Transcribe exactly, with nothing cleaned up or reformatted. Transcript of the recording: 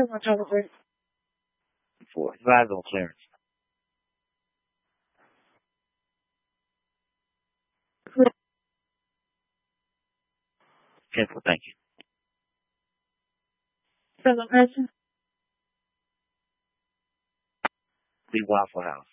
Where's my chocolate drink? For his eyes on clearance. Simple, thank you. The location? The Waffle House.